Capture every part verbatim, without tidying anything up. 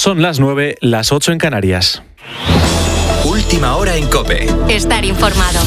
Son las nueve, las ocho en Canarias. Última hora en COPE. Estar informado.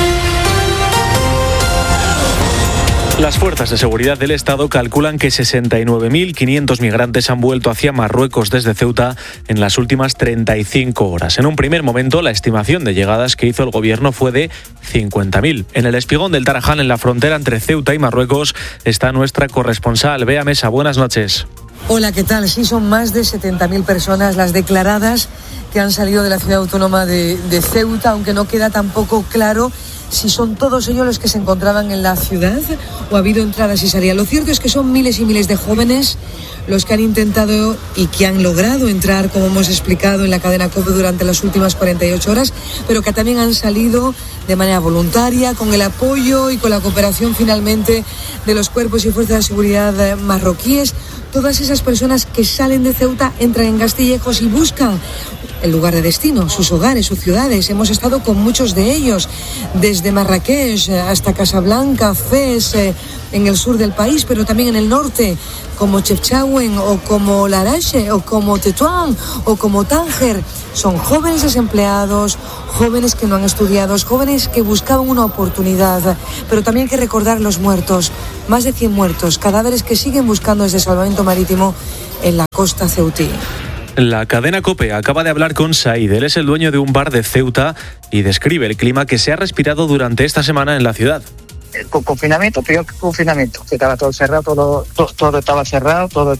Las fuerzas de seguridad del Estado calculan que sesenta y nueve mil quinientos migrantes han vuelto hacia Marruecos desde Ceuta en las últimas treinta y cinco horas. En un primer momento, la estimación de llegadas que hizo el gobierno fue de cincuenta mil. En el espigón del Tarajal, en la frontera entre Ceuta y Marruecos, está nuestra corresponsal, Bea Mesa. Buenas noches. Hola, ¿qué tal? Sí, son más de setenta mil personas las declaradas que han salido de la ciudad autónoma de, de Ceuta, aunque no queda tampoco claro si son todos ellos los que se encontraban en la ciudad o ha habido entradas y salidas. Lo cierto es que son miles y miles de jóvenes los que han intentado y que han logrado entrar, como hemos explicado en la cadena COPE durante las últimas cuarenta y ocho horas, pero que también han salido de manera voluntaria, con el apoyo y con la cooperación finalmente de los cuerpos y fuerzas de seguridad marroquíes. Todas esas personas que salen de Ceuta entran en Castillejos y buscan el lugar de destino, sus hogares, sus ciudades. Hemos estado con muchos de ellos, desde Marrakech hasta Casablanca, Fez, eh, en el sur del país, pero también en el norte, como Chefchaouen o como Larache o como Tetuán o como Tánger. Son jóvenes desempleados, jóvenes que no han estudiado, jóvenes que buscaban una oportunidad, pero también hay que recordar los muertos, más de cien muertos, cadáveres que siguen buscando desde salvamento marítimo en la costa ceutí. La cadena COPE acaba de hablar con Said. Él es el dueño de un bar de Ceuta y describe el clima que se ha respirado durante esta semana en la ciudad. Con confinamiento, peor que confinamiento, que estaba todo cerrado, todo, todo, todo estaba cerrado, todo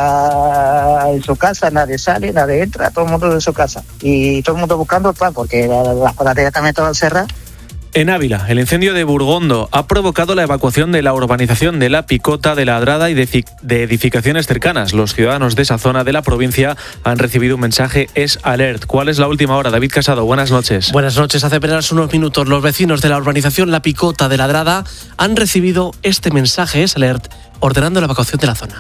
estaba en su casa, nadie sale, nadie entra, todo el mundo en su casa. Y todo el mundo buscando el pan, porque la, las panaderías también estaban cerradas. En Ávila, el incendio de Burgondo ha provocado la evacuación de la urbanización de La Picota, de La Adrada y de, de edificaciones cercanas. Los ciudadanos de esa zona de la provincia han recibido un mensaje Es Alert. ¿Cuál es la última hora? David Casado, buenas noches. Buenas noches. Hace apenas unos minutos los vecinos de la urbanización La Picota de La Adrada han recibido este mensaje Es Alert ordenando la evacuación de la zona.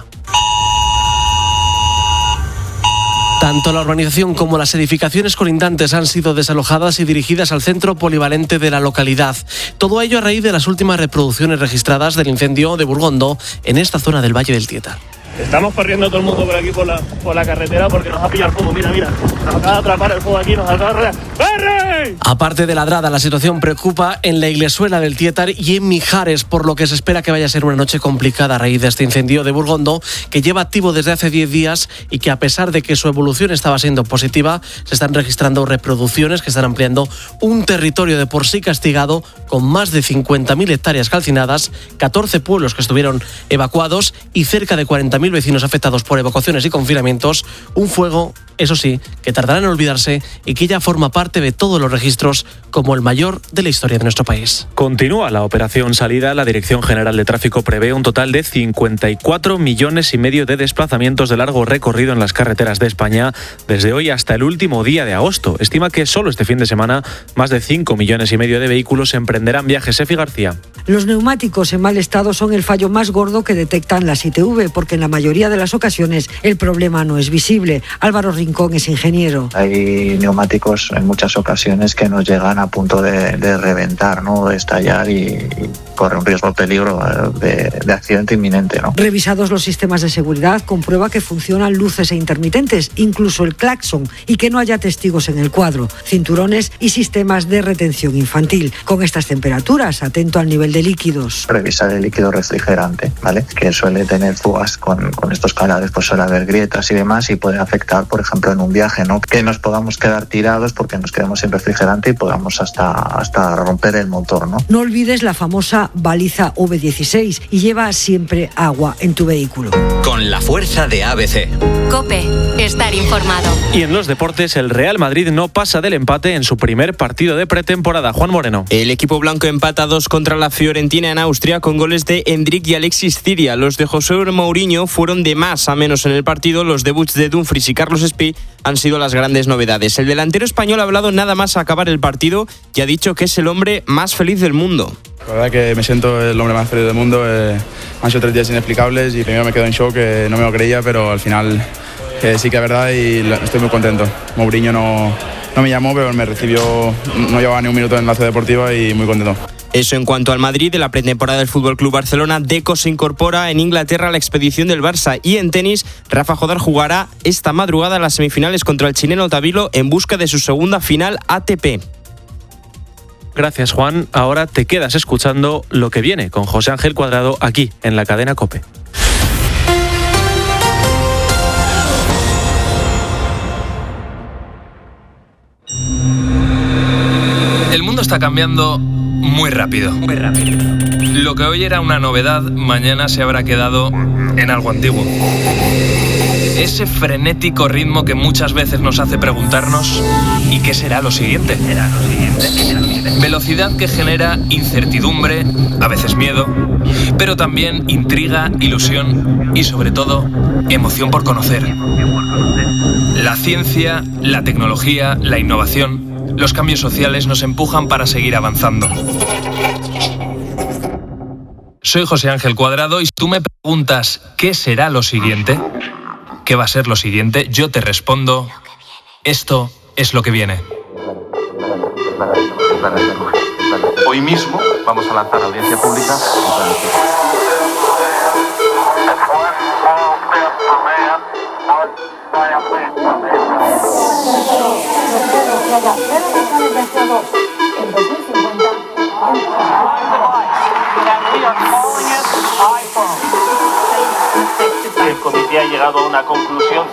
Tanto la urbanización como las edificaciones colindantes han sido desalojadas y dirigidas al centro polivalente de la localidad. Todo ello a raíz de las últimas reproducciones registradas del incendio de Burgondo en esta zona del Valle del Tieta. Estamos corriendo todo el mundo por aquí por la, por la carretera porque nos ha pillado el fuego. Mira, mira, nos acaba de atrapar el fuego aquí, nos acaba de... ¡Corre! Aparte de La Adrada, la situación preocupa en la Iglesuela del Tietar y en Mijares, por lo que se espera que vaya a ser una noche complicada a raíz de este incendio de Burgondo, que lleva activo desde hace diez días y que, a pesar de que su evolución estaba siendo positiva, se están registrando reproducciones que están ampliando un territorio de por sí castigado con más de cincuenta mil hectáreas calcinadas, catorce pueblos que estuvieron evacuados y cerca de cuarenta mil vecinos afectados por evacuaciones y confinamientos. Un fuego, eso sí, que tardará en olvidarse y que ya forma parte de todos los registros como el mayor de la historia de nuestro país. Continúa la operación Salida. La Dirección General de Tráfico prevé un total de cincuenta y cuatro millones y medio de desplazamientos de largo recorrido en las carreteras de España desde hoy hasta el último día de agosto. Estima que solo este fin de semana más de cinco millones y medio de vehículos emprenderán viajes. Efi García. Los neumáticos en mal estado son el fallo más gordo que detectan las I T V, porque en la mayoría de las ocasiones el problema no es visible. Álvaro Rincón es ingeniero. Hay neumáticos en muchas ocasiones que nos llegan a punto de, de reventar, ¿no? De estallar y, y corre un riesgo, peligro de, de accidente inminente, ¿no? Revisados los sistemas de seguridad, comprueba que funcionan luces e intermitentes, incluso el claxon, y que no haya testigos en el cuadro, cinturones y sistemas de retención infantil. Con estas temperaturas, atento al nivel de líquidos. Revisar el líquido refrigerante, ¿vale? Que suele tener fugas con, con estos canales, pues suele haber grietas y demás y puede afectar, por ejemplo, en un viaje, ¿no? Que nos podamos quedar tirados porque nos quedamos sin refrigerante y podamos hasta, hasta romper el motor, ¿no? No olvides la famosa baliza V dieciséis y lleva siempre agua en tu vehículo. Con la fuerza de A B C. COPE, estar informado. Y en los deportes, el Real Madrid no pasa del empate en su primer partido de pretemporada. Juan Moreno. El equipo blanco empata dos contra la Fiorentina en Austria con goles de Endrick y Alexis Ciria. Los de José Mourinho fueron de más a menos en el partido. Los debuts de Dumfries y Carlos Espí han sido las grandes novedades. El delantero español ha hablado nada más a acabar el partido y ha dicho que es el hombre más feliz del mundo. La verdad que me siento el hombre más feliz del mundo. Eh, han sido tres días inexplicables y primero me quedo en shock, que no me lo creía, pero al final eh, sí que es verdad y estoy muy contento. Mourinho no, no me llamó, pero me recibió, no llevaba ni un minuto en Enlace Deportiva y muy contento. Eso en cuanto al Madrid. De la pretemporada del F C Barcelona, Deco se incorpora en Inglaterra a la expedición del Barça. Y en tenis, Rafa Jodar jugará esta madrugada las semifinales contra el chileno Tabilo en busca de su segunda final A T P. Gracias, Juan. Ahora te quedas escuchando lo que viene con José Ángel Cuadrado aquí en la cadena COPE. El mundo está cambiando muy rápido. Muy rápido. Lo que hoy era una novedad, mañana se habrá quedado en algo antiguo. Ese frenético ritmo que muchas veces nos hace preguntarnos ¿y qué será lo siguiente? ¿Será lo siguiente? Velocidad que genera incertidumbre, a veces miedo, pero también intriga, ilusión y sobre todo emoción por conocer. La ciencia, la tecnología, la innovación, los cambios sociales nos empujan para seguir avanzando. Soy José Ángel Cuadrado y si tú me preguntas ¿qué será lo siguiente? ¿Qué va a ser lo siguiente? Yo te respondo, esto es lo que viene. Hoy mismo vamos a lanzar audiencia pública. El comité ha llegado a una conclusión